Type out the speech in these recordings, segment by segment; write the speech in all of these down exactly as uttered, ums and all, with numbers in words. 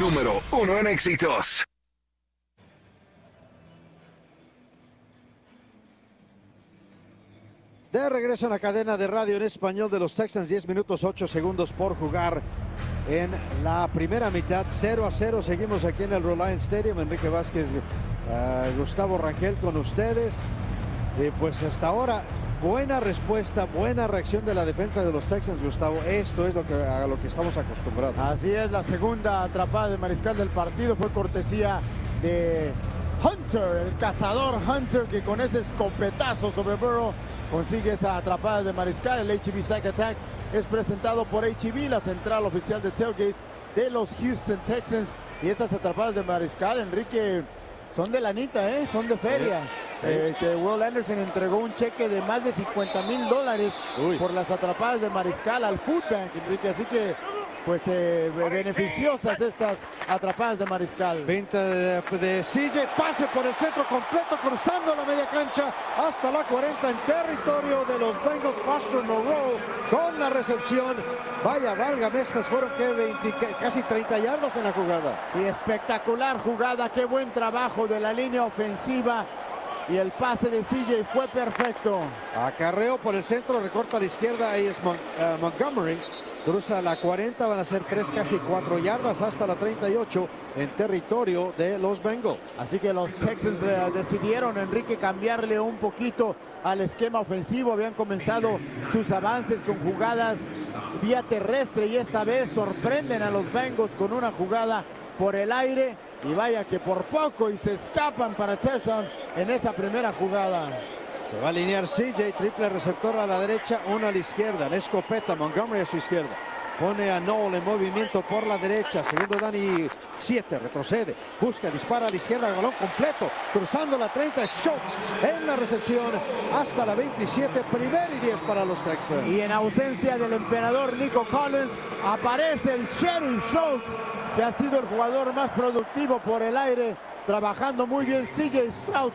número uno en éxitos. De regreso en la cadena de radio en español de los Texans, diez minutos ocho segundos por jugar en la primera mitad, cero a cero. Seguimos aquí en el Reliant Stadium. Enrique Vázquez, uh, Gustavo Rangel con ustedes. Y pues hasta ahora, buena respuesta, buena reacción de la defensa de los Texans, Gustavo. Esto es lo que, a lo que estamos acostumbrados. Así es, la segunda atrapada de mariscal del partido fue cortesía de Hunter, el cazador Hunter, que con ese escopetazo sobre Burrow consigue esa atrapada de mariscal. El H E B Sack Attack es presentado por H E B, la central oficial de tailgates de los Houston Texans. Y estas atrapadas de mariscal, Enrique, son de lanita, ¿eh? Son de feria. Sí. Eh, que Will Anderson entregó un cheque de más de cincuenta mil dólares por las atrapadas de mariscal al Food Bank, Enrique. Así que, pues, eh, beneficiosas estas atrapadas de mariscal. Venta de, de C J, pase por el centro completo, cruzando la media cancha hasta la cuarenta en territorio de los Bengals. Foster Moreau con la recepción. Vaya, válgame, estas fueron que veinte, casi treinta yardas en la jugada. Sí, espectacular jugada, qué buen trabajo de la línea ofensiva. Y el pase de C J fue perfecto. Acarreo por el centro, recorta a la izquierda. Ahí es Mon uh, Montgomery. Cruza la cuarenta, van a ser tres, casi cuatro yardas hasta la treinta y ocho en territorio de los Bengals. Así que los Texans eh, decidieron, Enrique, cambiarle un poquito al esquema ofensivo. Habían comenzado sus avances con jugadas vía terrestre y esta vez sorprenden a los Bengals con una jugada por el aire. Y vaya que por poco y se escapan para touchdown en esa primera jugada. Se va a alinear C J, triple receptor a la derecha, uno a la izquierda. En escopeta, Montgomery a su izquierda. Pone a Noel en movimiento por la derecha. Segundo Dani, siete, retrocede. Busca, dispara a la izquierda, el balón completo. Cruzando la treinta, Schultz en la recepción hasta la veintisiete. Primer y diez para los Texans. Y en ausencia del emperador Nico Collins, aparece el Sheriff Schultz, que ha sido el jugador más productivo por el aire, trabajando muy bien C J Stroud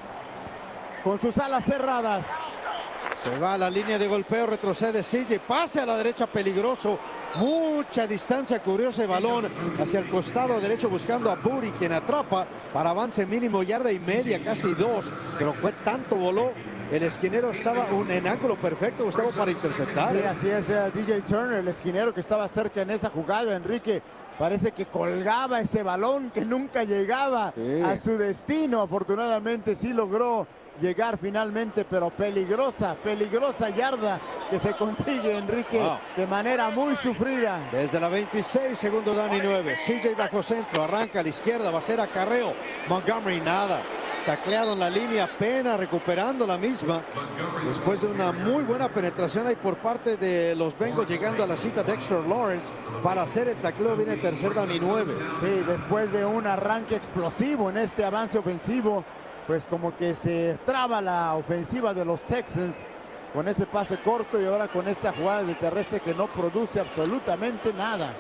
con sus alas cerradas. Se va a la línea de golpeo, retrocede C J, pase a la derecha peligroso, mucha distancia, cubrió ese balón hacia el costado derecho buscando a Buri, quien atrapa para avance mínimo yarda y media, casi dos, pero fue tanto voló. El esquinero estaba un, en ángulo perfecto, Gustavo, para interceptar. Sí, así es, D J Turner, el esquinero que estaba cerca en esa jugada, Enrique. Parece que colgaba ese balón que nunca llegaba sí. a su destino. Afortunadamente sí logró llegar finalmente, pero peligrosa, peligrosa yarda que se consigue, Enrique, wow. de manera muy sufrida. Desde la veintiséis, segundo down y nueve. C J bajo centro, arranca a la izquierda, va a ser acarreo. Montgomery nada. Tacleado en la línea, apenas recuperando la misma. Después de una muy buena penetración ahí por parte de los Bengals, llegando a la cita Dexter Lawrence para hacer el tacleo, viene el tercer down y nueve. Sí, después de un arranque explosivo en este avance ofensivo, pues como que se traba la ofensiva de los Texans con ese pase corto y ahora con esta jugada de terrestre que no produce absolutamente nada.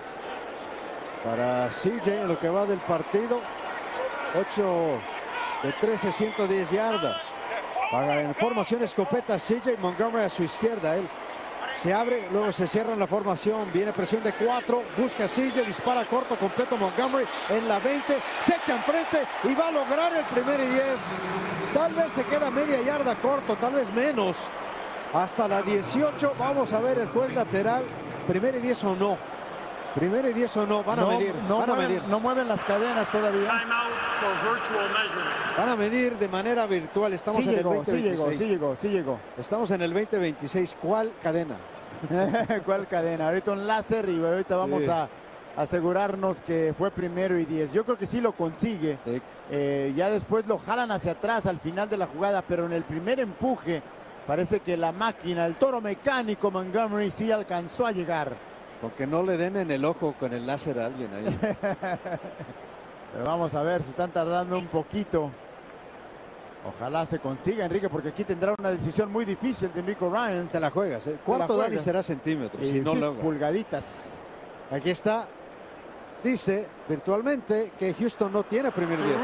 Para C J en lo que va del partido, ocho de trece, ciento diez yardas. Para en formación escopeta, C J, Montgomery a su izquierda. Él se abre, luego se cierra en la formación. Viene presión de cuatro, busca C J, dispara corto, completo Montgomery en la veinte. Se echa enfrente y va a lograr el primer y diez. Tal vez se queda media yarda corto, tal vez menos. Hasta la dieciocho. Vamos a ver el juez lateral. Primer y diez o no. Primero y diez o no, van a no, medir, no van a mueven, medir. No mueven las cadenas todavía. Van a medir de manera virtual. Estamos sí en llegó, el veinte veintiséis. Sí llegó, sí llegó, sí llegó. Estamos en el veinte veintiséis. ¿Cuál cadena? ¿Cuál cadena? Ahorita un láser y ahorita vamos sí. a asegurarnos que fue primero y diez. Yo creo que sí lo consigue. Sí. Eh, ya después lo jalan hacia atrás al final de la jugada, pero en el primer empuje parece que la máquina, el toro mecánico Montgomery sí alcanzó a llegar. Porque no le den en el ojo con el láser a alguien ahí. Pero vamos a ver, se están tardando un poquito. Ojalá se consiga, Enrique, porque aquí tendrá una decisión muy difícil de Nico Ryans. Te la juegas, ¿eh? ¿Cuánto Dani será centímetros? Y si no logra. Pulgaditas. Aquí está. Dice virtualmente que Houston no tiene primer diez.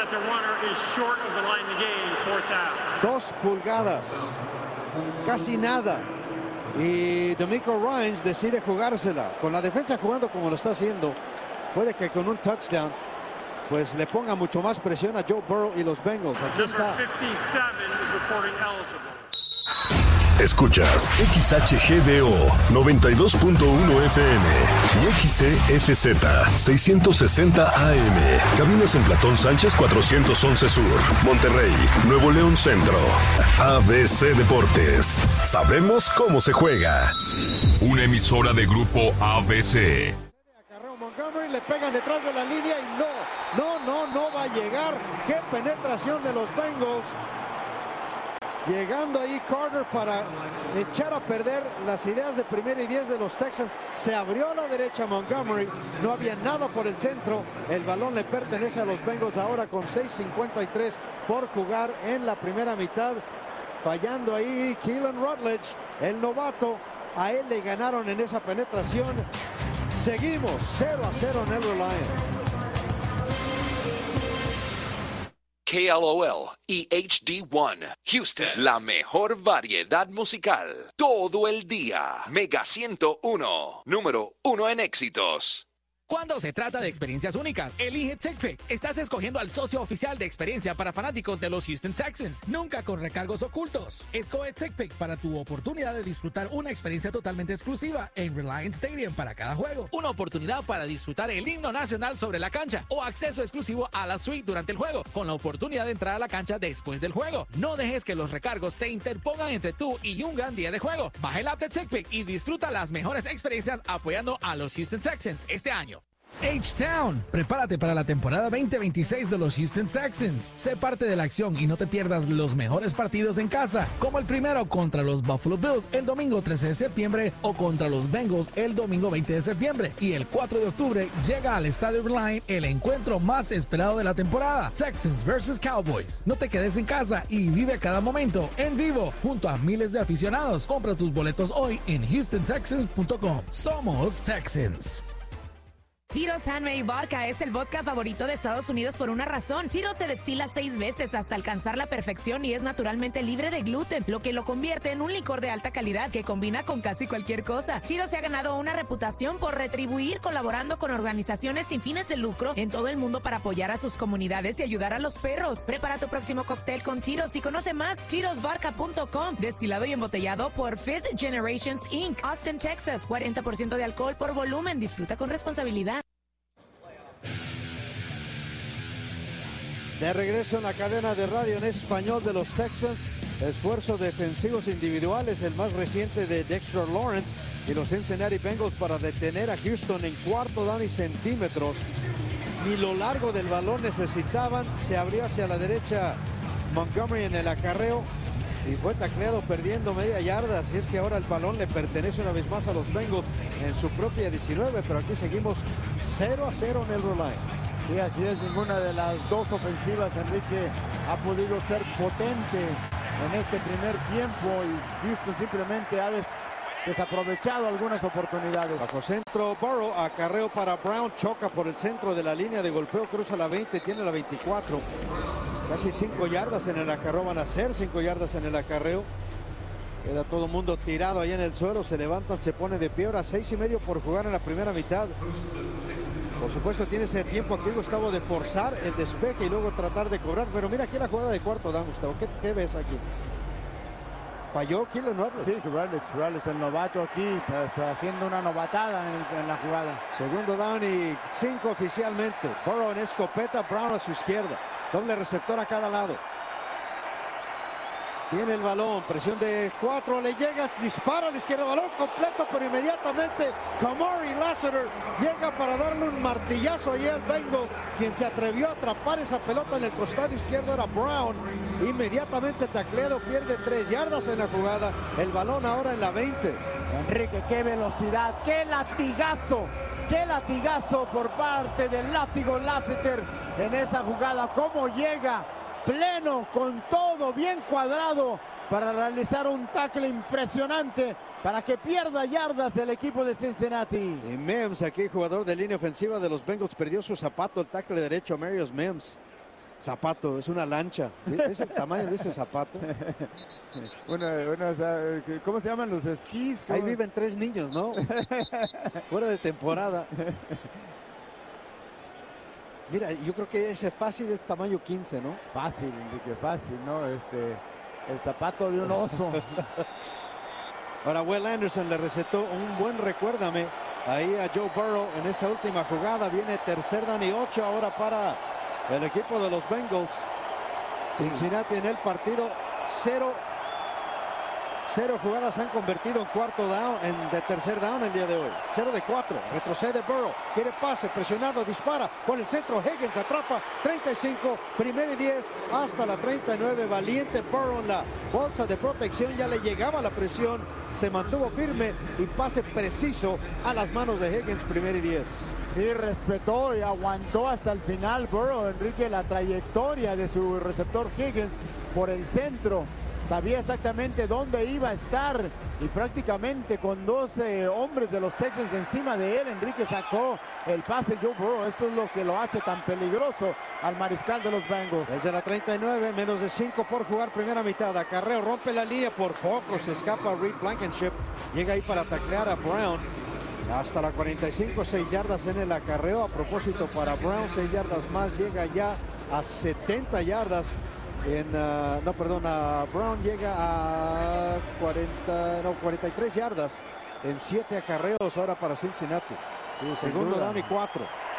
Dos pulgadas. Casi nada. Y DeMeco Ryans decide jugársela. Con la defensa jugando como lo está haciendo, puede que con un touchdown pues le ponga mucho más presión a Joe Burrow y los Bengals. Aquí está. Escuchas X H G D O noventa y dos punto uno F M y X C F Z seiscientos sesenta A M. Cabinas en Platón Sánchez cuatrocientos once Sur, Monterrey, Nuevo León Centro. A B C Deportes. Sabemos cómo se juega. Una emisora de Grupo A B C. Montgomery, le pegan detrás de la línea y no, no, no, no va a llegar. ¡Qué penetración de los Bengals! Llegando ahí Carter para echar a perder las ideas de primera y diez de los Texans. Se abrió a la derecha Montgomery, no había nada por el centro. El balón le pertenece a los Bengals ahora con seis cincuenta y tres por jugar en la primera mitad. Fallando ahí Keelan Rutledge, el novato. A él le ganaron en esa penetración. Seguimos cero a cero en el Reliant. K L O L y H D uno. Houston, la mejor variedad musical. Todo el día. Mega ciento uno. Número uno en éxitos. Cuando se trata de experiencias únicas, elige TickPick. Estás escogiendo al socio oficial de experiencia para fanáticos de los Houston Texans. Nunca con recargos ocultos. Escoge TickPick para tu oportunidad de disfrutar una experiencia totalmente exclusiva en Reliant Stadium para cada juego. Una oportunidad para disfrutar el himno nacional sobre la cancha o acceso exclusivo a la suite durante el juego, con la oportunidad de entrar a la cancha después del juego. No dejes que los recargos se interpongan entre tú y un gran día de juego. Baja el app de TickPick y disfruta las mejores experiencias apoyando a los Houston Texans este año. H-Town, prepárate para la temporada veinte veintiséis de los Houston Texans. Sé parte de la acción y no te pierdas los mejores partidos en casa, como el primero contra los Buffalo Bills el domingo trece de septiembre o contra los Bengals el domingo veinte de septiembre. Y el cuatro de octubre llega al Estadio Reliant el encuentro más esperado de la temporada, Texans versus Cowboys. No te quedes en casa y vive cada momento en vivo junto a miles de aficionados. Compra tus boletos hoy en houston texans punto com. Somos Texans. Tito's Handmade Vodka es el vodka favorito de Estados Unidos por una razón. Tito's se destila seis veces hasta alcanzar la perfección y es naturalmente libre de gluten, lo que lo convierte en un licor de alta calidad que combina con casi cualquier cosa. Tito's se ha ganado una reputación por retribuir colaborando con organizaciones sin fines de lucro en todo el mundo para apoyar a sus comunidades y ayudar a los perros. Prepara tu próximo cóctel con Tito's y conoce más tito's vodka punto com. Destilado y embotellado por Fifth Generations incorporated. Austin, Texas. cuarenta por ciento de alcohol por volumen. Disfruta con responsabilidad. De regreso en la cadena de radio en español de los Texans, esfuerzos defensivos individuales, el más reciente de Dexter Lawrence y los Cincinnati Bengals para detener a Houston en cuarto down y centímetros. Ni lo largo del balón necesitaban, se abrió hacia la derecha Montgomery en el acarreo y fue tacleado perdiendo media yarda, así es que ahora el balón le pertenece una vez más a los Bengals en su propia diecinueve, pero aquí seguimos cero a cero en el Reliant. Sí, así es, ninguna de las dos ofensivas, Enrique, ha podido ser potente en este primer tiempo y Houston simplemente ha des desaprovechado algunas oportunidades. Bajo centro, Burrow, acarreo para Brown, choca por el centro de la línea de golpeo, cruza la veinte, tiene la veinticuatro. Casi cinco yardas en el acarreo, van a ser cinco yardas en el acarreo. Queda todo el mundo tirado ahí en el suelo, se levantan, se pone de pie, ahora seis y medio por jugar en la primera mitad. Por supuesto tiene ese tiempo aquí Gustavo de forzar el despeje y luego tratar de cobrar, pero mira aquí la jugada de cuarto down, Gustavo, ¿qué, qué ves aquí? Falló Keelan Rutledge. Sí, Rutledge, Rutledge, el novato aquí, pues, haciendo una novatada en, en la jugada. Segundo down y cinco oficialmente. Burrow en escopeta, Brown a su izquierda. Doble receptor a cada lado. Tiene el balón, presión de cuatro, le llega, dispara a la izquierda, balón completo, pero inmediatamente Kamari Lassiter llega para darle un martillazo ahí al Bengal. Quien se atrevió a atrapar esa pelota en el costado izquierdo era Brown. Inmediatamente tacleado, pierde tres yardas en la jugada. El balón ahora en la veinte. Enrique, qué velocidad, qué latigazo. Qué latigazo por parte del látigo Lassiter en esa jugada. Cómo llega pleno, con todo bien cuadrado para realizar un tackle impresionante para que pierda yardas del equipo de Cincinnati. Y Mims, aquí jugador de línea ofensiva de los Bengals, perdió su zapato, el tackle derecho, Marius Mims. Zapato, es una lancha. ¿Es el tamaño de ese zapato? Una, una, ¿Cómo se llaman los esquís? Ahí viven tres niños, ¿no? Fuera de temporada. Mira, yo creo que ese fácil es tamaño quince, ¿no? Fácil, Enrique, fácil, ¿no? Este, el zapato de un oso. Ahora Will Anderson le recetó un buen recuérdame ahí a Joe Burrow en esa última jugada. Viene tercer down y ocho ahora para el equipo de los Bengals. Cincinnati en el partido, cero, cero jugadas han convertido en cuarto down, en de tercer down el día de hoy. Cero de cuatro, retrocede Burrow, quiere pase, presionado, dispara por el centro, Higgins atrapa, treinta y cinco, primer y diez hasta la treinta y nueve. Valiente Burrow en la bolsa de protección, ya le llegaba la presión, se mantuvo firme y pase preciso a las manos de Higgins, primer y diez. Sí, respetó y aguantó hasta el final Burrow, Enrique, la trayectoria de su receptor Higgins por el centro. Sabía exactamente dónde iba a estar y prácticamente con doce hombres de los Texans encima de él, Enrique sacó el pase Joe Burrow. Esto es lo que lo hace tan peligroso al mariscal de los Bengals. Desde la treinta y nueve, menos de cinco por jugar primera mitad. Acarreo, rompe la línea por poco, se escapa Reed Blankenship. Llega ahí para taclear a Brown. Hasta la cuarenta y cinco, seis yardas en el acarreo. A propósito para Brown, seis yardas más, llega ya a setenta yardas. En, uh, no, perdón, a Brown llega a cuarenta, no, cuarenta y tres yardas en siete acarreos ahora para Cincinnati. Sí, segundo down y cuatro.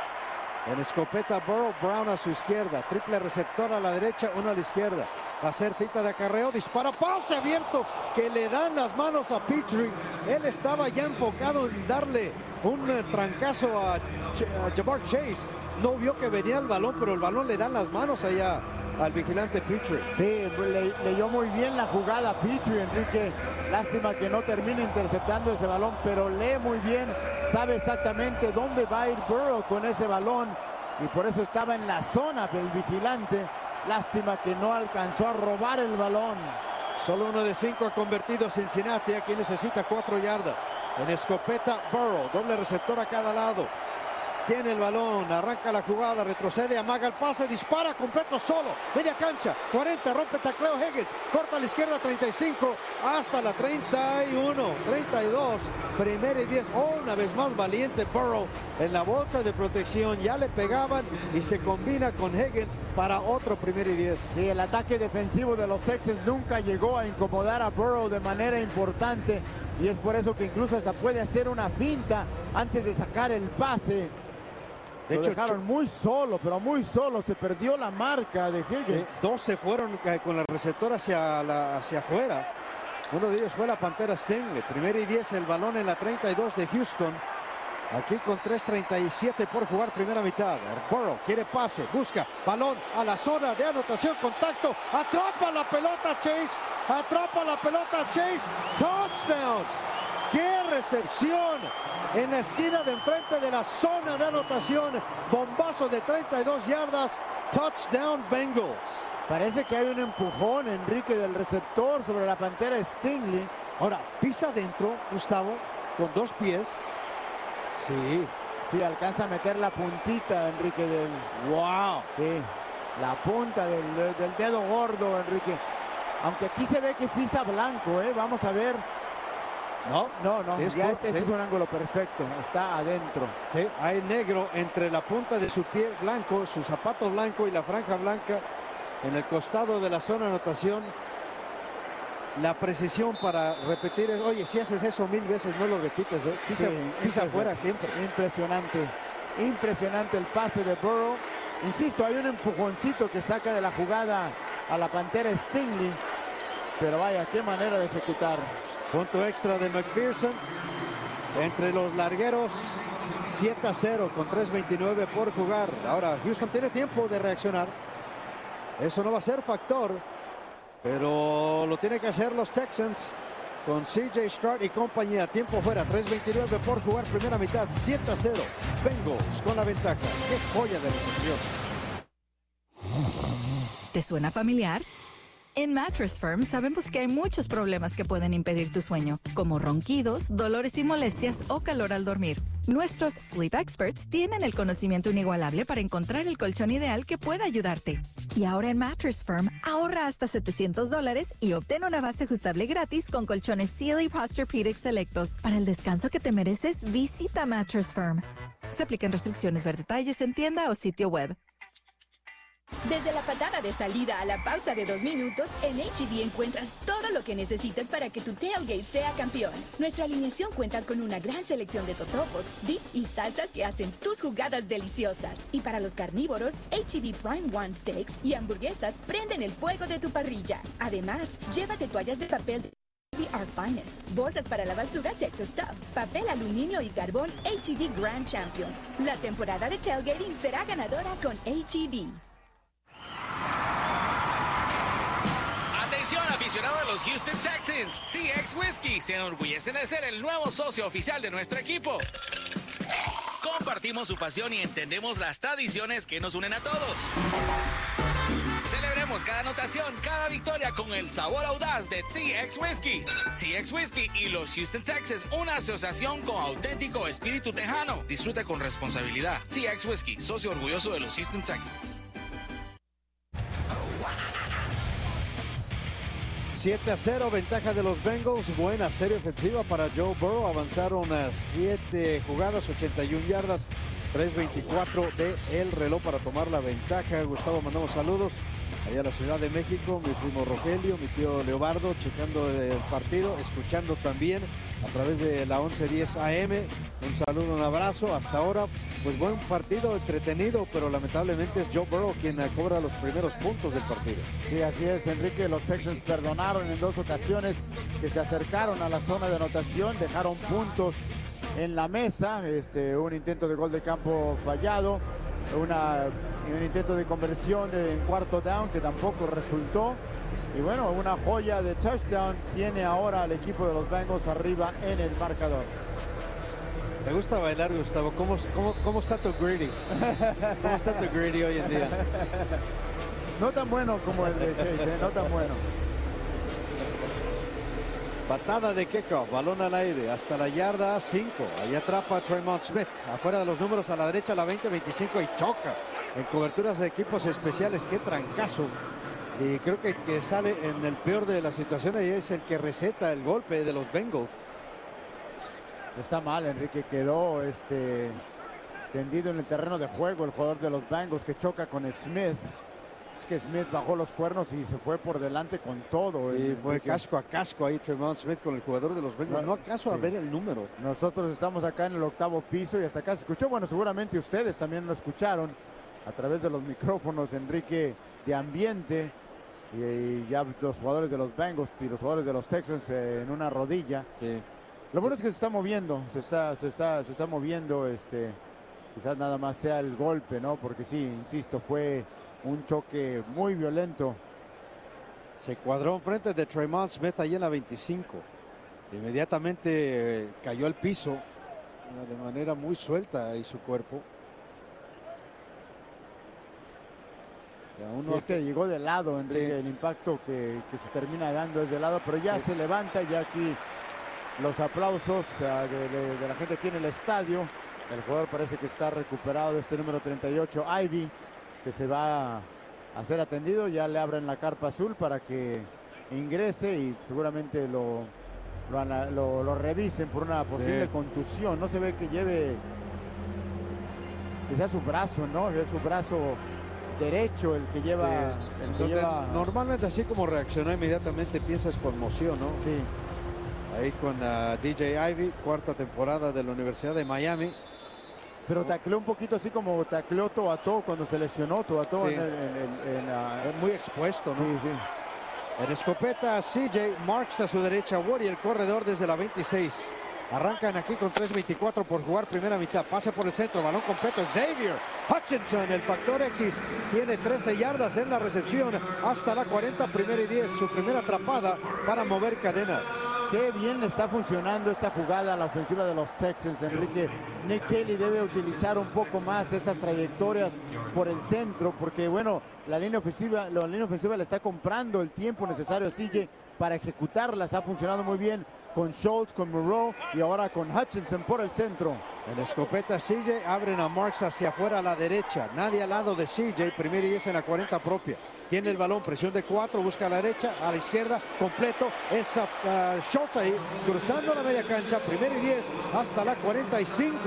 En escopeta Burrow, Brown a su izquierda, triple receptor a la derecha, uno a la izquierda. Va a hacer finta de acarreo, dispara, pase abierto que le dan las manos a Pitre. Él estaba ya enfocado en darle un uh, trancazo a, Ch a Ja'Marr Chase. No vio que venía el balón, pero el balón le dan las manos allá al vigilante Pitre. Sí, le, leyó muy bien la jugada Pitre, Enrique. Lástima que no termine interceptando ese balón, pero lee muy bien, sabe exactamente dónde va a ir Burrow con ese balón y por eso estaba en la zona del vigilante. Lástima que no alcanzó a robar el balón. Solo uno de cinco ha convertido Cincinnati, aquí necesita cuatro yardas. En escopeta Burrow, doble receptor a cada lado. Tiene el balón, arranca la jugada, retrocede, amaga el pase, dispara completo solo, media cancha, cuarenta, rompe tacleo Higgins, corta a la izquierda, treinta y cinco, hasta la treinta y uno, treinta y dos, primera y diez, oh, una vez más valiente Burrow en la bolsa de protección, ya le pegaban y se combina con Higgins para otro primer y diez. Sí, el ataque defensivo de los Texans nunca llegó a incomodar a Burrow de manera importante y es por eso que incluso hasta puede hacer una finta antes de sacar el pase. De Lo hecho, dejaron muy solo, pero muy solo. Se perdió la marca de Higgins. Eh, dos se fueron con la receptora hacia, la, hacia afuera. Uno de ellos fue la Pantera Stingley. Primera y diez, el balón en la treinta y dos de Houston. Aquí con tres treinta y siete por jugar primera mitad. Burrow quiere pase, busca balón a la zona de anotación, contacto. Atrapa la pelota Chase. Atrapa la pelota Chase. Touchdown. ¡Qué recepción! En la esquina de enfrente de la zona de anotación. Bombazo de treinta y dos yardas. Touchdown Bengals. Parece que hay un empujón, Enrique, del receptor sobre la Pantera Stingley. Ahora, pisa adentro, Gustavo, con dos pies. Sí. Sí, alcanza a meter la puntita, Enrique, del... ¡Wow! Sí, la punta del, del dedo gordo, Enrique. Aunque aquí se ve que pisa blanco, ¿eh? Vamos a ver. No, no, no, sí, es ya corto, este sí. es un ángulo perfecto, está adentro. Sí, hay negro entre la punta de su pie blanco, su zapato blanco y la franja blanca en el costado de la zona de anotación. La precisión para repetir es, oye, si haces eso mil veces no lo repites, ¿eh? Pisa, sí, pisa afuera siempre. Impresionante, impresionante el pase de Burrow. Insisto, hay un empujoncito que saca de la jugada a la Pantera Stingley, pero vaya, qué manera de ejecutar. Punto extra de McPherson entre los largueros, siete a cero con tres veintinueve por jugar. Ahora Houston tiene tiempo de reaccionar. Eso no va a ser factor, pero lo tiene que hacer los Texans con C J Stroud y compañía. Tiempo fuera, tres veintinueve por jugar primera mitad, siete a cero. Bengals con la ventaja. ¡Qué joya de recepción! ¿Te suena familiar? En Mattress Firm sabemos que hay muchos problemas que pueden impedir tu sueño, como ronquidos, dolores y molestias o calor al dormir. Nuestros Sleep Experts tienen el conocimiento inigualable para encontrar el colchón ideal que pueda ayudarte. Y ahora en Mattress Firm, ahorra hasta setecientos dólares y obtén una base ajustable gratis con colchones Sealy Posturepedic selectos. Para el descanso que te mereces, visita Mattress Firm. Se aplican restricciones. Ver detalles en tienda o sitio web. Desde la patada de salida a la pausa de dos minutos, en H E B encuentras todo lo que necesitas para que tu tailgate sea campeón. Nuestra alineación cuenta con una gran selección de totopos, dips y salsas que hacen tus jugadas deliciosas. Y para los carnívoros, H E B Prime One Steaks y hamburguesas prenden el fuego de tu parrilla. Además, llévate toallas de papel de Our Finest, bolsas para la basura Texas Stuff, papel aluminio y carbón H E B Grand Champion. La temporada de tailgating será ganadora con H E B. Atención, aficionado de los Houston Texans. C X Whiskey se enorgullecen de ser el nuevo socio oficial de nuestro equipo. Compartimos su pasión y entendemos las tradiciones que nos unen a todos. Celebremos cada anotación, cada victoria con el sabor audaz de T X Whiskey. T X Whiskey y los Houston Texans, una asociación con auténtico espíritu tejano. Disfruta con responsabilidad. T X Whiskey, socio orgulloso de los Houston Texans. siete a cero, ventaja de los Bengals. Buena serie ofensiva para Joe Burrow. Avanzaron a siete jugadas, ochenta y una yardas, tres veinticuatro de el reloj para tomar la ventaja. Gustavo, mandamos saludos allá a la Ciudad de México. Mi primo Rogelio, mi tío Leobardo, checando el partido, escuchando también a través de la once diez A M. Un saludo, un abrazo. Hasta ahora, pues buen partido, entretenido, pero lamentablemente es Joe Burrow quien cobra los primeros puntos del partido. Sí, así es, Enrique. Los Texans perdonaron en dos ocasiones que se acercaron a la zona de anotación, dejaron puntos en la mesa. Este, un intento de gol de campo fallado, una, un intento de conversión de, en cuarto down que tampoco resultó. Y bueno, una joya de touchdown tiene ahora al equipo de los Bengals arriba en el marcador. ¿Te gusta bailar, Gustavo? ¿Cómo, cómo, cómo está tu greedy? ¿Cómo está tu greedy hoy en día? No tan bueno como el de Chase, ¿eh? No tan bueno. Patada de kickoff, balón al aire, hasta la yarda cinco. Ahí atrapa a Tremont Smith. Afuera de los números, a la derecha, a la veinte, veinticinco y choca. En coberturas de equipos especiales, qué trancazo. Y creo que el que sale en el peor de las situaciones es el que receta el golpe de los Bengals. Está mal, Enrique. Quedó este, tendido en el terreno de juego el jugador de los Bengals que choca con Smith. Es que Smith bajó los cuernos y se fue por delante con todo. Y el, fue Enrique. casco a casco ahí Tremont Smith con el jugador de los Bengals. No, no acaso sí. a ver el número. Nosotros estamos acá en el octavo piso y hasta acá se escuchó. Bueno, seguramente ustedes también lo escucharon a través de los micrófonos, Enrique, de ambiente. Y, y ya los jugadores de los Bengals y los jugadores de los Texans eh, en una rodilla. Sí. Lo bueno es que se está moviendo, se está, se está, se está moviendo, este, quizás nada más sea el golpe, ¿no? Porque sí, insisto, fue un choque muy violento. Se cuadró enfrente de Tremont Smith ahí en la veinticinco. Inmediatamente eh, cayó al piso de manera muy suelta ahí su cuerpo. Sí, es que llegó de lado, Enrique, sí. El impacto que, que se termina dando es de lado, pero ya sí. se levanta, ya aquí los aplausos uh, de, de, de la gente aquí en el estadio. El jugador parece que está recuperado de este número treinta y ocho, Ivy, que se va a, a ser atendido. Ya le abren la carpa azul para que ingrese y seguramente lo, lo, lo, lo revisen por una posible sí. contusión. No se ve que lleve, que sea su brazo, ¿no? Que es su brazo derecho el que lleva, sí. el Entonces, que lleva... Normalmente así como reaccionó inmediatamente piensas conmoción, ¿no? Sí. Ahí con uh, D J Ivy, cuarta temporada de la Universidad de Miami. Pero tacleó un poquito así como tacleó Toato cuando se lesionó Toato. Sí. En el, en el, en la... Muy expuesto, ¿no? Sí, sí. En escopeta, C J Marks a su derecha, Woody, el corredor desde la veintiséis. Arrancan aquí con tres veinticuatro por jugar primera mitad. Pase por el centro, balón completo. Xavier Hutchinson, el factor X, tiene trece yardas en la recepción hasta la cuarenta, primera y diez. Su primera atrapada para mover cadenas. Qué bien le está funcionando esa jugada a la ofensiva de los Texans, Enrique. Nick Kelly debe utilizar un poco más esas trayectorias por el centro, porque bueno, la línea ofensiva, la línea ofensiva le está comprando el tiempo necesario a C J para ejecutarlas. Ha funcionado muy bien con Schultz, con Moreau y ahora con Hutchinson por el centro. En escopeta C J, abren a Marks hacia afuera a la derecha. Nadie al lado de C J, primera y diez en la cuarenta propia. Tiene el balón, presión de cuatro, busca a la derecha, a la izquierda, completo. Es uh, Schultz ahí, cruzando la media cancha, primera y diez hasta la cuarenta y cinco.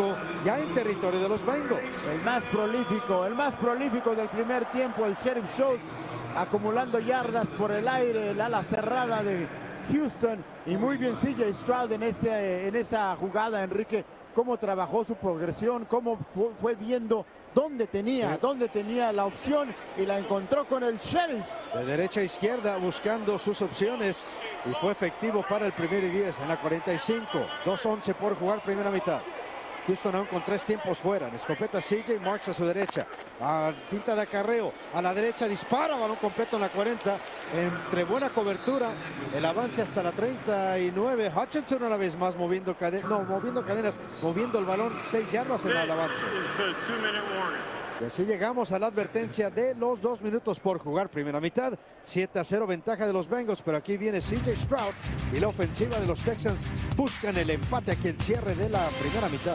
juego ya en territorio de los Bengals. El más prolífico, el más prolífico del primer tiempo, el Sheriff Schultz, acumulando yardas por el aire, el ala cerrada de Houston, y muy bien C J Stroud en, ese, en esa jugada, Enrique, cómo trabajó su progresión, cómo fue, fue viendo dónde tenía, sí. dónde tenía la opción, y la encontró con el Sheriff. De derecha a izquierda buscando sus opciones, y fue efectivo para el primer y diez en la cuarenta y cinco. dos once por jugar primera mitad. Houston aún con tres tiempos fuera. En escopeta C J Marks a su derecha. A quinta de acarreo. A la derecha dispara. Balón completo en la cuarenta. Entre buena cobertura. El avance hasta la treinta y nueve. Hutchinson una vez más moviendo cadenas. No, moviendo cadenas. Moviendo el balón. seis yardas en el avance. Y así llegamos a la advertencia de los dos minutos por jugar primera mitad. siete a cero ventaja de los Bengals, pero aquí viene C J Stroud y la ofensiva de los Texans buscan el empate aquí en cierre de la primera mitad.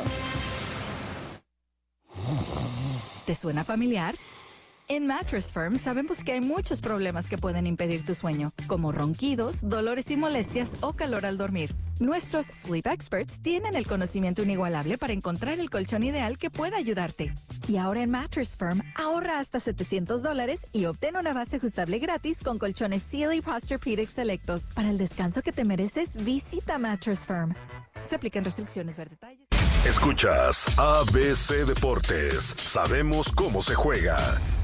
¿Te suena familiar? En Mattress Firm sabemos que hay muchos problemas que pueden impedir tu sueño, como ronquidos, dolores y molestias o calor al dormir. Nuestros Sleep Experts tienen el conocimiento inigualable para encontrar el colchón ideal que pueda ayudarte. Y ahora en Mattress Firm, ahorra hasta setecientos dólares y obtén una base ajustable gratis con colchones Sealy Posturepedic selectos. Para el descanso que te mereces, visita Mattress Firm. Se aplican restricciones, ver detalles. Escuchas A B C Deportes. Sabemos cómo se juega.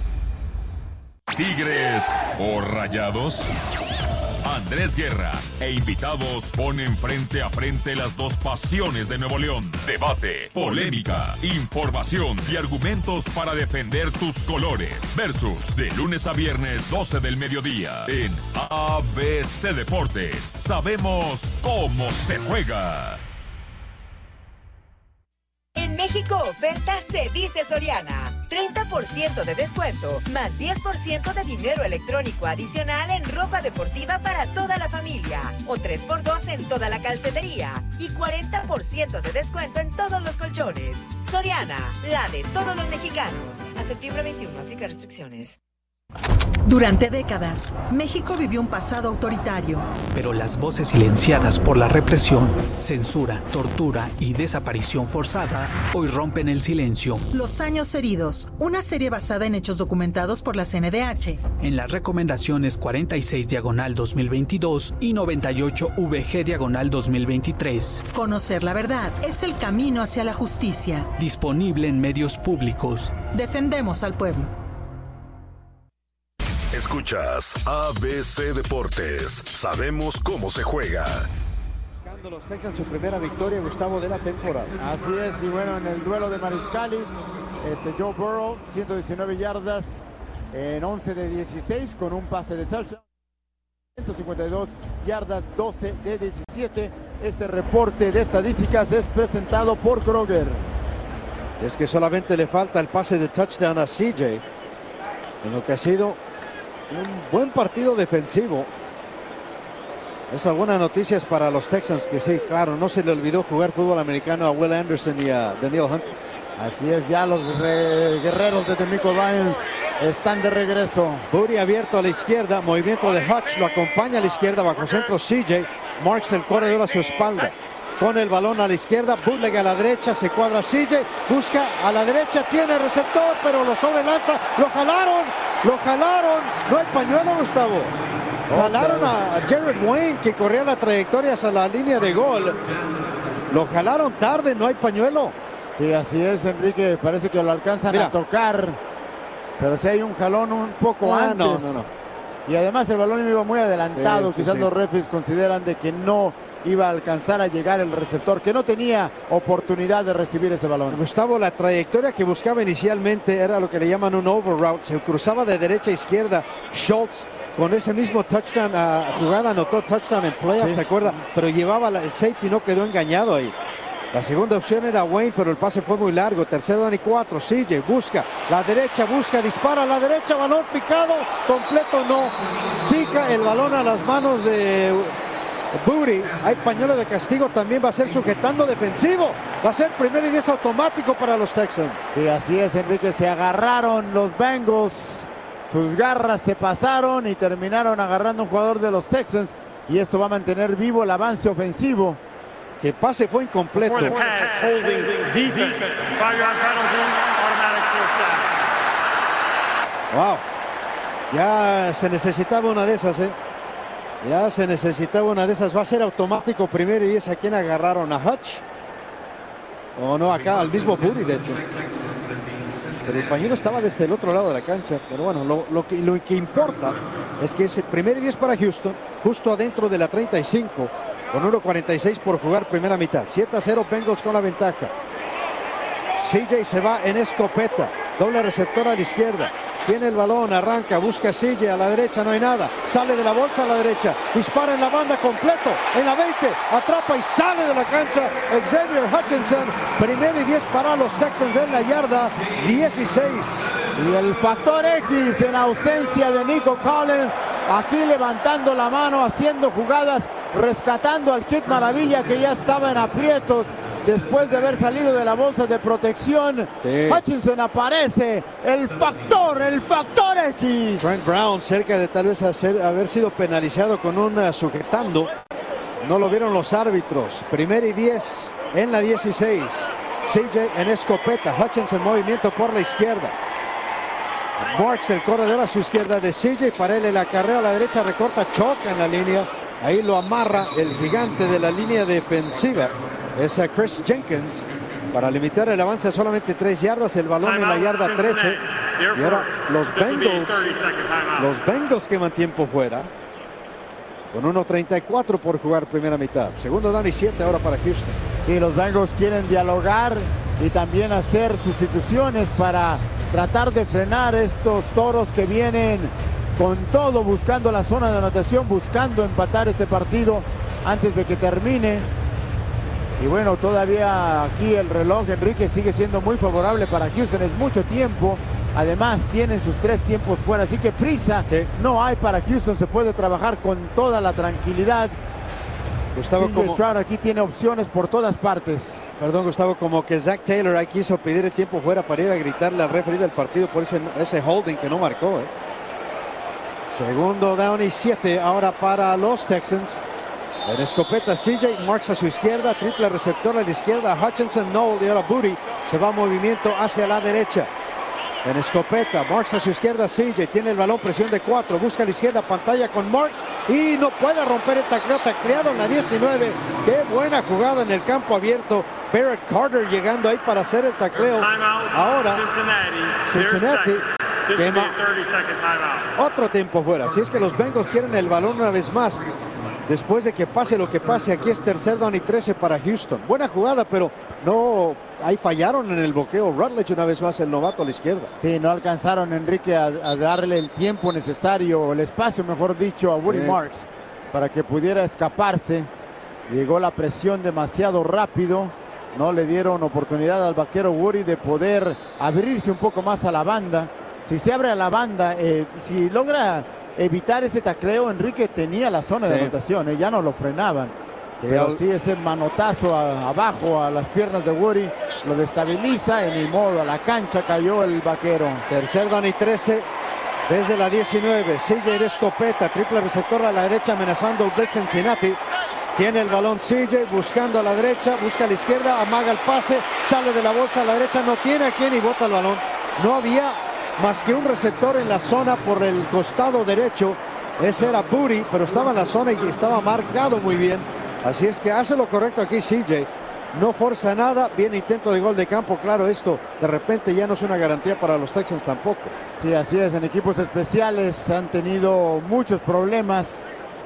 Tigres o Rayados. Andrés Guerra e invitados ponen frente a frente las dos pasiones de Nuevo León. Debate, polémica, información y argumentos para defender tus colores. Versus de lunes a viernes doce del mediodía en A B C Deportes. Sabemos cómo se juega. En México, oferta se dice Soriana. treinta por ciento de descuento, más diez por ciento de dinero electrónico adicional en ropa deportiva para toda la familia. O tres por dos en toda la calcetería. Y cuarenta por ciento de descuento en todos los colchones. Soriana, la de todos los mexicanos. A septiembre veintiuno, aplica restricciones. Durante décadas, México vivió un pasado autoritario. Pero las voces silenciadas por la represión, censura, tortura y desaparición forzada hoy rompen el silencio. Los años heridos, una serie basada en hechos documentados por la C N D H. En las recomendaciones cuarenta y seis diagonal dos mil veintidós y noventa y ocho V G diagonal dos mil veintitrés. Conocer la verdad es el camino hacia la justicia. Disponible en medios públicos. Defendemos al pueblo. Escuchas A B C Deportes. Sabemos cómo se juega. Buscando los Texans su primera victoria, Gustavo, de la temporada. Así es, y bueno, en el duelo de mariscales, este Joe Burrow, ciento diecinueve yardas en once de dieciséis con un pase de touchdown. ciento cincuenta y dos yardas, doce de diecisiete. Este reporte de estadísticas es presentado por Kroger. Es que solamente le falta el pase de touchdown a C J, en lo que ha sido un buen partido defensivo. Esas buenas noticias para los Texans, que sí, claro, no se le olvidó jugar fútbol americano a Will Anderson y a Daniel Hunter. Así es, ya los re guerreros de DeMeco Ryans están de regreso. Booty abierto a la izquierda, movimiento de Hutch, lo acompaña a la izquierda, bajo centro C J, Marks el corredor a su espalda. Con el balón a la izquierda, bootleg a la derecha, se cuadra C J, busca a la derecha, tiene receptor, pero lo sobrelanza, lo jalaron, lo jalaron, no hay pañuelo, Gustavo. Jalaron a Jared Wayne, que corría la trayectoria hacia la línea de gol. Lo jalaron tarde, no hay pañuelo. Sí, así es, Enrique, parece que lo alcanzan Mira. a tocar, pero si hay un jalón un poco ah, antes. No, no, no. Y además el balón iba muy adelantado, sí, quizás sí, sí. los refis consideran de que no iba a alcanzar a llegar el receptor, que no tenía oportunidad de recibir ese balón. Gustavo, la trayectoria que buscaba inicialmente era lo que le llaman un overroute, se cruzaba de derecha a izquierda. Schultz con ese mismo touchdown, uh, jugada anotó touchdown en playoffs, sí. ¿te acuerdas? Pero llevaba la, el safety, no quedó engañado ahí. La segunda opción era Wayne, pero el pase fue muy largo. Tercero dan y cuatro. C J busca la derecha, busca, dispara a la derecha, balón picado, completo no. Pica el balón a las manos de Booty. Hay pañuelo de castigo, también va a ser sujetando defensivo. Va a ser primer y diez automático para los Texans. Sí, así es, Enrique. Se agarraron los Bengals. Sus garras se pasaron y terminaron agarrando un jugador de los Texans. Y esto va a mantener vivo el avance ofensivo que pase fue incompleto. Wow, ya se necesitaba una de esas, ¿eh? Ya se necesitaba una de esas. Va a ser automático primero y diez. ¿A quién agarraron? ¿A Hutch? O no, acá al mismo Booty, de hecho. Pero el pañuelo estaba desde el otro lado de la cancha. Pero bueno, lo, lo, que, lo que importa es que ese primer y diez para Houston, justo adentro de la treinta y cinco, con uno cuarenta y seis por jugar primera mitad. siete a cero Bengals con la ventaja. C J se va en escopeta. Doble receptor a la izquierda. Tiene el balón, arranca, busca a C J, a la derecha no hay nada. Sale de la bolsa a la derecha. Dispara en la banda completo. En la veinte, atrapa y sale de la cancha. Xavier Hutchinson. Primero y diez para los Texans en la yarda dieciséis. Y el factor X en ausencia de Nico Collins. Aquí levantando la mano, haciendo jugadas, rescatando al Kid Maravilla que ya estaba en aprietos. Después de haber salido de la bolsa de protección, sí. Hutchinson aparece, el factor, el factor X. Trent Brown cerca de tal vez hacer, haber sido penalizado con un uh, sujetando. No lo vieron los árbitros. Primer y diez en la dieciséis. C J en escopeta, Hutchinson movimiento por la izquierda. Marks el corredor a su izquierda de C J, para él el acarreo a la derecha, recorta, choca en la línea. Ahí lo amarra el gigante de la línea defensiva. Es a Chris Jenkins para limitar el avance a solamente tres yardas, el balón en la yarda trece. Y ahora los Bengals, los Bengals queman tiempo fuera con uno treinta y cuatro por jugar primera mitad. Segundo down y siete ahora para Houston. Sí, los Bengals quieren dialogar y también hacer sustituciones para tratar de frenar estos toros que vienen con todo, buscando la zona de anotación, buscando empatar este partido antes de que termine. Y bueno, todavía aquí el reloj, Enrique, sigue siendo muy favorable para Houston. Es mucho tiempo. Además, tienen sus tres tiempos fuera. Así que prisa sí. no hay para Houston. Se puede trabajar con toda la tranquilidad. Gustavo, como... Stroud aquí tiene opciones por todas partes. Perdón, Gustavo, como que Zach Taylor ahí quiso pedir el tiempo fuera para ir a gritarle al referee del partido por ese, ese holding que no marcó. ¿eh? Segundo down y siete ahora para los Texans. En escopeta C J, Marks a su izquierda, triple receptor a la izquierda, Hutchinson, Noel y ahora Booty se va a movimiento hacia la derecha. En escopeta, Marks a su izquierda, C J tiene el balón, presión de cuatro, busca a la izquierda, pantalla con Marks y no puede romper el tacleo, tacleado en la diecinueve. Qué buena jugada en el campo abierto. Barrett Carter llegando ahí para hacer el tacleo. Ahora Cincinnati quema otro tiempo fuera. Si es que los Bengals quieren el balón una vez más. Después de que pase lo que pase, aquí es tercer down y trece para Houston. Buena jugada, pero no, ahí fallaron en el bloqueo. Rutledge una vez más, el novato a la izquierda. Sí, no alcanzaron, Enrique, a, a darle el tiempo necesario, el espacio, mejor dicho, a Woody sí. Marks para que pudiera escaparse. Llegó la presión demasiado rápido. No le dieron oportunidad al vaquero Woody de poder abrirse un poco más a la banda. Si se abre a la banda, eh, si logra evitar ese tacleo, Enrique tenía la zona sí. de anotación, ¿eh? Ya no lo frenaban. Sí, pero al... sí, ese manotazo a, abajo a las piernas de Woody lo destabiliza. En el modo, a la cancha cayó el vaquero. Tercer down y trece desde la diecinueve. C J de escopeta, triple receptor a la derecha, amenazando el blitz Cincinnati. Tiene el balón C J, buscando a la derecha, busca a la izquierda, amaga el pase, sale de la bolsa a la derecha, no tiene a quien y bota el balón. No había más que un receptor en la zona por el costado derecho. Ese era Booty, pero estaba en la zona y estaba marcado muy bien. Así es que hace lo correcto aquí C J. No forza nada. Bien intento de gol de campo. Claro, esto de repente ya no es una garantía para los Texans tampoco. Sí, así es. En equipos especiales han tenido muchos problemas.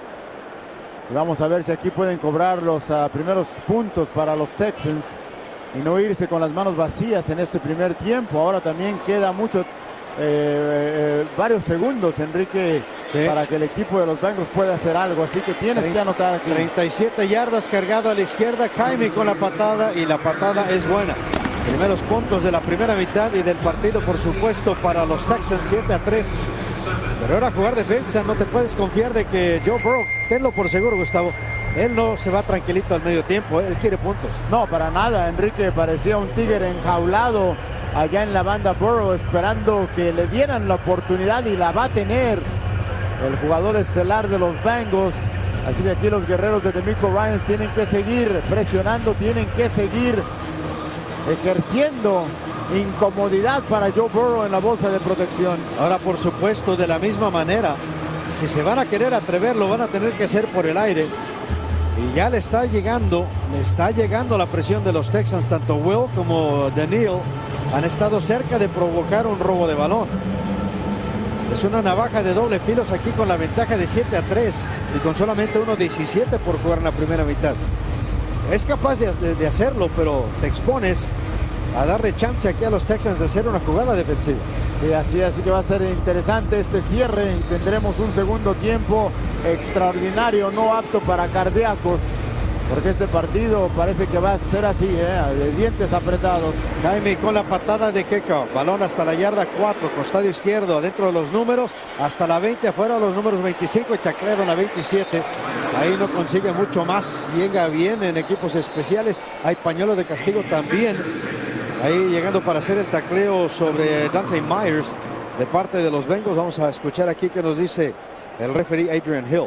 Y vamos a ver si aquí pueden cobrar los uh, primeros puntos para los Texans y no irse con las manos vacías en este primer tiempo. Ahora también queda mucho... Eh, eh, varios segundos, Enrique, sí. para que el equipo de los Bengals pueda hacer algo, así que tienes treinta, que anotar aquí. treinta y siete yardas cargado a la izquierda, Kaimi con la patada y la patada es buena. Primeros puntos de la primera mitad y del partido, por supuesto, para los Texans, siete a tres. Pero ahora jugar defensa, no te puedes confiar de que Joe Burrow, tenlo por seguro, Gustavo, él no se va tranquilito al medio tiempo, él quiere puntos. No, para nada, Enrique, parecía un tigre enjaulado allá en la banda Burrow, esperando que le dieran la oportunidad, y la va a tener el jugador estelar de los Bengals. Así que aquí los guerreros de DeMeco Ryans tienen que seguir presionando, tienen que seguir ejerciendo incomodidad para Joe Burrow en la bolsa de protección. Ahora, por supuesto, de la misma manera, si se van a querer atrever, lo van a tener que hacer por el aire. Y ya le está llegando, le está llegando la presión de los Texans. Tanto Will como Daniel han estado cerca de provocar un robo de balón. Es una navaja de doble filos aquí con la ventaja de siete a tres y con solamente uno diecisiete por jugar en la primera mitad. Es capaz de, de, de hacerlo, pero te expones a darle chance aquí a los Texans de hacer una jugada defensiva. Y así, así que va a ser interesante este cierre y tendremos un segundo tiempo extraordinario, no apto para cardíacos, porque este partido parece que va a ser así, ¿eh? De dientes apretados. Jaime con la patada de Keka, balón hasta la yarda cuatro, costado izquierdo, adentro de los números, hasta la veinte, afuera los números veinticinco y tacleado en la veintisiete. Ahí no consigue mucho más, llega bien en equipos especiales, hay pañuelo de castigo también. Ahí llegando para hacer el tacleo sobre Dante Myers de parte de los Bengals. Vamos a escuchar aquí que nos dice el referee Adrian Hill.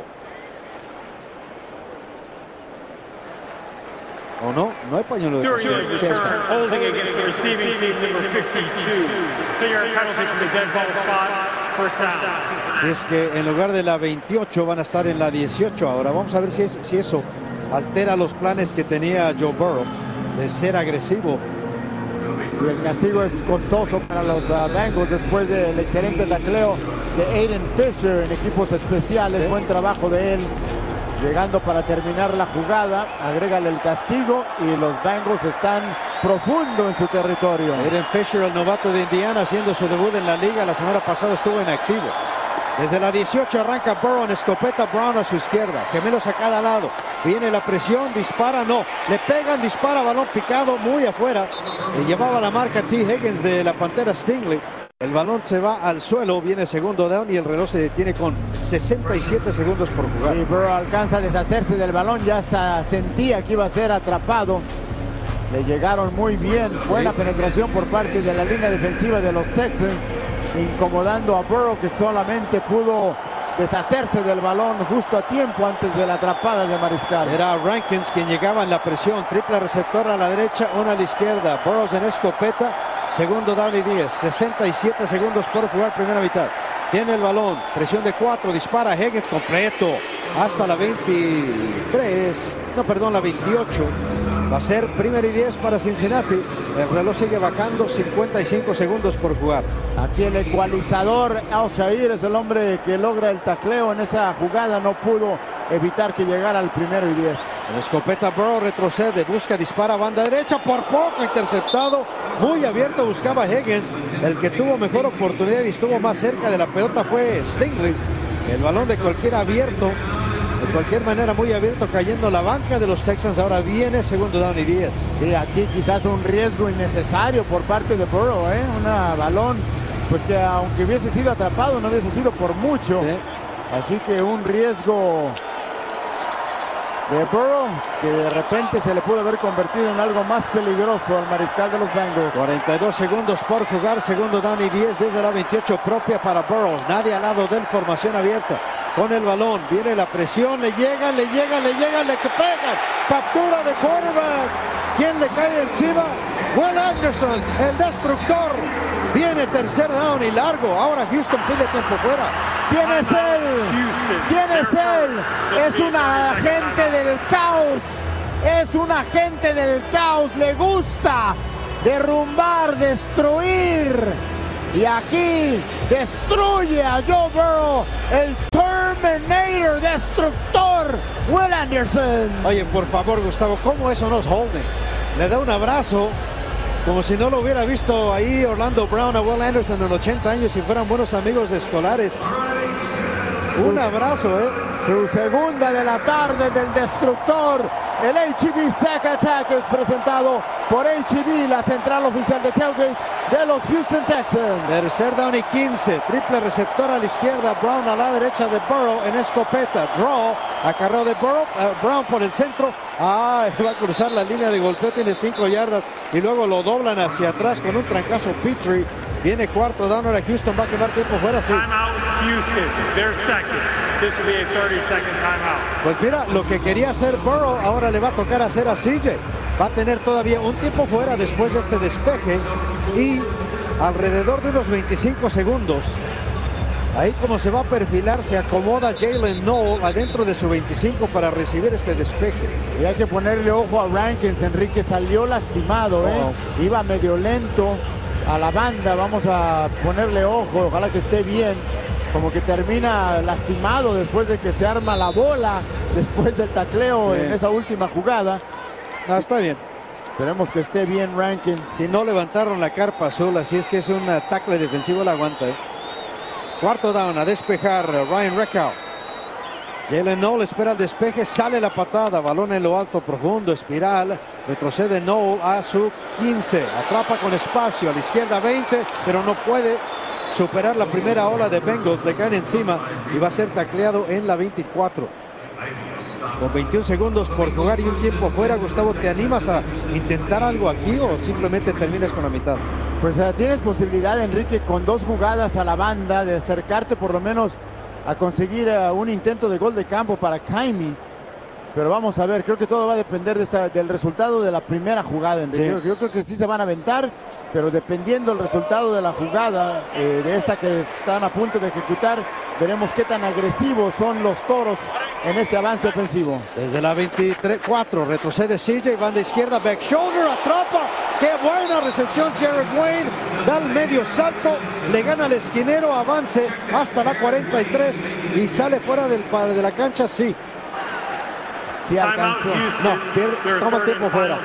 ¿O no? No hay pañuelo de castigo. Si es que en lugar de la veintiocho van a estar en la dieciocho ahora. Vamos a ver si, es, si eso altera los planes que tenía Joe Burrow de ser agresivo. Si el castigo es costoso para los uh, Bengals después del excelente tacleo de Aiden Fisher en equipos especiales. ¿Sí? Buen trabajo de él. Llegando para terminar la jugada, agrégale el castigo y los Bengals están profundo en su territorio. Aiden Fisher, el novato de Indiana, haciendo su debut en la liga. La semana pasada estuvo inactivo. Desde la dieciocho arranca Burrow en escopeta, Brown a su izquierda. Gemelos a cada lado. Viene la presión, dispara, no. Le pegan, dispara, balón picado muy afuera. Le llevaba la marca T. Higgins de la Pantera Stingley. El balón se va al suelo, viene segundo down y el reloj se detiene con sesenta y siete segundos por jugar. Sí, Burrow alcanza a deshacerse del balón, ya sentía que iba a ser atrapado. Le llegaron muy bien, buena sí. penetración por parte de la línea defensiva de los Texans, incomodando a Burrow, que solamente pudo deshacerse del balón justo a tiempo antes de la atrapada de Mariscal. Era Rankins quien llegaba en la presión, triple receptor a la derecha, una a la izquierda. Burrow en escopeta, segundo down y diez, sesenta y siete segundos por jugar primera mitad. Tiene el balón, presión de cuatro, dispara Higgins completo hasta la veintitrés, no perdón, la veintiocho. Va a ser primera y diez para Cincinnati. El reloj sigue bajando, cincuenta y cinco segundos por jugar. Aquí el ecualizador, Al-Shaair, es el hombre que logra el tacleo en esa jugada. No pudo evitar que llegara al primero y diez. En escopeta Burrow retrocede, busca, dispara, banda derecha, por poco interceptado. Muy abierto buscaba Higgins. El que tuvo mejor oportunidad y estuvo más cerca de la pelota fue Stingley. El balón de cualquiera abierto. De cualquier manera muy abierto, cayendo la banca de los Texans. Ahora viene segundo down y diez. Sí, aquí quizás un riesgo innecesario por parte de Burrow, ¿eh? Un balón, pues que aunque hubiese sido atrapado, no hubiese sido por mucho. Sí. Así que un riesgo de Burrow que de repente se le pudo haber convertido en algo más peligroso al mariscal de los Bengals. cuarenta y dos segundos por jugar, segundo down y diez desde la veintiocho propia para Burrow. Nadie al lado de él, formación abierta. Con el balón, viene la presión, le llegan, le llegan, le llegan, le pegan. Captura de quarterback. ¿Quién le cae encima? Will Anderson, el destructor. Viene tercer down y largo. Ahora Houston pide tiempo fuera. ¿Quién es él? ¿Quién es él? Es un agente del caos. Es un agente del caos. Le gusta derrumbar, destruir. Y aquí destruye a Joe Burrow, el Terminator, destructor, Will Anderson. Oye, por favor, Gustavo, ¿cómo eso nos holden? Le da un abrazo, como si no lo hubiera visto ahí Orlando Brown a Will Anderson en ochenta años y fueran buenos amigos escolares. Un abrazo, ¿eh? Su segunda de la tarde del destructor. El H E B Sack Attack es presentado por H E B, la central oficial de Tailgates. de los Houston Texans. Tercer down y quince. Triple receptor a la izquierda. Brown a la derecha de Burrow en escopeta. Draw. Acarreo de Burrow. Uh, Brown por el centro. Ah, va a cruzar la línea de golpeo. Tiene cinco yardas. Y luego lo doblan hacia atrás con un trancazo Petrie. Viene cuarto down. Ahora Houston va a quedar tiempo fuera. Sí. Houston, their second. This will be a thirty second timeout. Pues mira, lo que quería hacer Burrow ahora le va a tocar hacer a C J. Va a tener todavía un tiempo fuera después de este despeje y alrededor de unos veinticinco segundos. Ahí como se va a perfilar, se acomoda Jalen Noel adentro de su veinticinco para recibir este despeje. Y hay que ponerle ojo a Rankins. Enrique salió lastimado, ¿eh? Oh. Iba medio lento a la banda. Vamos a ponerle ojo, ojalá que esté bien. Como que termina lastimado después de que se arma la bola después del tacleo sí. en esa última jugada. No, está bien. Esperemos que esté bien Rankins. Si no levantaron la carpa azul, así es que es un tackle defensivo, la aguanta. ¿eh? Cuarto down, a despejar Ryan Reckow. Jalen Noel espera el despeje, sale la patada, balón en lo alto, profundo, espiral. Retrocede Noel a su quince. Atrapa con espacio, a la izquierda veinte, pero no puede superar la primera ola de Bengals. Le caen encima y va a ser tacleado en la veinticuatro. Con veintiún segundos por jugar y un tiempo fuera, Gustavo, ¿te animas a intentar algo aquí o simplemente terminas con la mitad? Pues uh, tienes posibilidad, Enrique, con dos jugadas a la banda de acercarte por lo menos a conseguir uh, un intento de gol de campo para Kaimi. Pero vamos a ver, creo que todo va a depender de esta, del resultado de la primera jugada, Enrique. Sí. Yo, yo creo que sí se van a aventar, pero dependiendo del resultado de la jugada, eh, de esa que están a punto de ejecutar, veremos qué tan agresivos son los Toros en este avance ofensivo. Desde la veinticuatro retrocede C J, banda izquierda, back shoulder, atrapa. ¡Qué buena recepción! Jared Wayne da el medio salto, le gana al esquinero, avance hasta la cuarenta y tres y sale fuera del, de la cancha, sí. Sí alcanzó. No, pierde, toma tiempo fuera.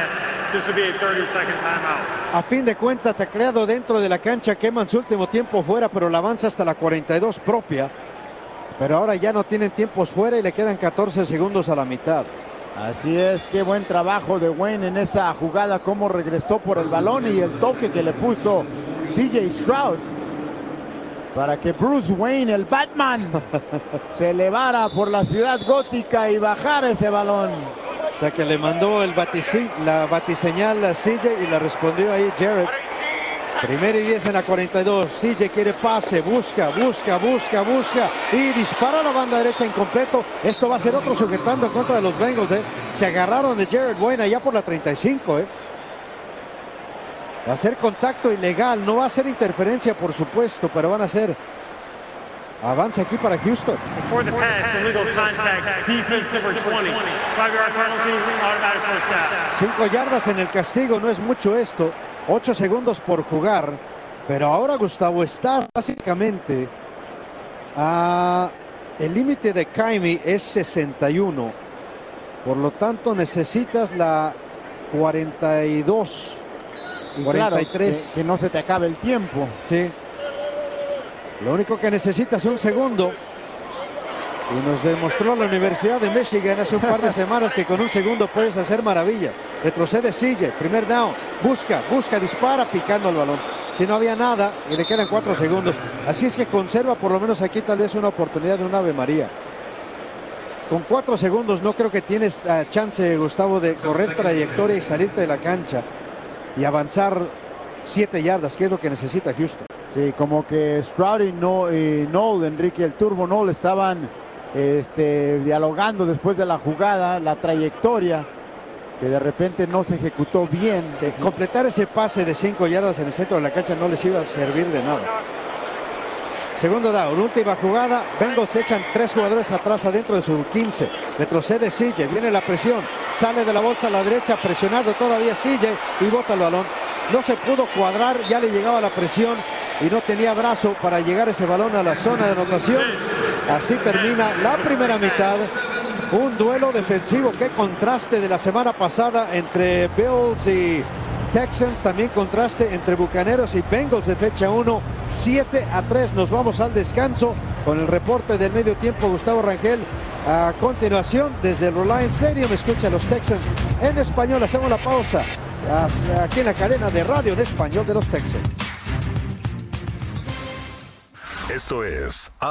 A fin de cuentas, tacleado dentro de la cancha, queman su último tiempo fuera, pero la avanza hasta la cuarenta y dos propia. Pero ahora ya no tienen tiempos fuera y le quedan catorce segundos a la mitad. Así es, qué buen trabajo de Wayne en esa jugada, cómo regresó por el balón y el toque que le puso C J Stroud para que Bruce Wayne, el Batman, se elevara por la ciudad gótica y bajara ese balón. O sea que le mandó el batici, la batiseñal a C J y la respondió ahí Jared. Primero y diez en la cuarenta y dos. C J quiere pase, busca, busca, busca, busca y dispara a la banda derecha incompleto. Esto va a ser otro sujetando en contra de los Bengals. ¿eh? Se agarraron de Jared Wayne allá por la treinta y cinco. ¿eh? Va a ser contacto ilegal, no va a ser interferencia, por supuesto, pero van a ser avance aquí para Houston. Cinco yardas en el castigo, no es mucho esto. Ocho segundos por jugar, pero ahora, Gustavo, está básicamente a el límite de Kaimi es sesenta y uno, por lo tanto necesitas la cuarenta y dos. Y cuarenta y tres. Claro, que, que no se te acabe el tiempo. Sí. Lo único que necesitas es un segundo. Y nos demostró la Universidad de Michigan hace un par de semanas que con un segundo puedes hacer maravillas. Retrocede C J, primer down. Busca, busca, dispara picando el balón. Si no había nada y le quedan cuatro segundos. Así es que conserva por lo menos aquí tal vez una oportunidad de un Ave María. Con cuatro segundos no creo que tienes uh, chance, Gustavo, de correr trayectoria y salirte de la cancha y avanzar siete yardas, que es lo que necesita Houston. Sí, como que Stroud y, no, y Noel, Enrique, el Turbo Noel, estaban este, dialogando después de la jugada, la trayectoria, que de repente no se ejecutó bien. Sí, completar ese pase de cinco yardas en el centro de la cancha no les iba a servir de nada. Segundo down, última jugada. Bengals echan tres jugadores atrás adentro de su quince. Retrocede C J, viene la presión. Sale de la bolsa a la derecha, presionado todavía C J y bota el balón. No se pudo cuadrar, ya le llegaba la presión y no tenía brazo para llegar ese balón a la zona de anotación. Así termina la primera mitad. Un duelo defensivo. Qué contraste de la semana pasada entre Bills y Texans. También contraste entre Bucaneros y Bengals de fecha uno. siete a tres. Nos vamos al descanso con el reporte del medio tiempo. Gustavo Rangel. A continuación, desde el Reliance Stadium, escucha a los Texans en español. Hacemos la pausa aquí en la cadena de radio en español de los Texans. Esto es